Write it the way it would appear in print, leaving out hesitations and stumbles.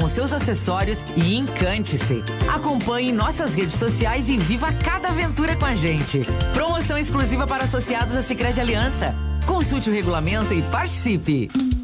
com seus acessórios e encante-se. Acompanhe nossas redes sociais e viva cada aventura com a gente. Promoção exclusiva para associados à Sicredi Aliança. Consulte o regulamento e participe.